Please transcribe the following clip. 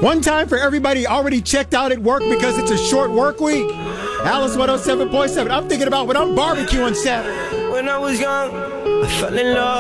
One time for everybody already checked out at work because it's a short work week. Alice 107.7. I'm thinking about when I'm barbecuing Saturday. When I was young, I fell in love.